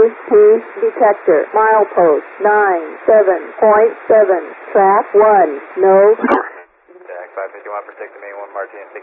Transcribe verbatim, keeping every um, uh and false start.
P detector. Milepost nine seven point seven. Track one. No. Jack five fifty-one, protect the main one, Martin.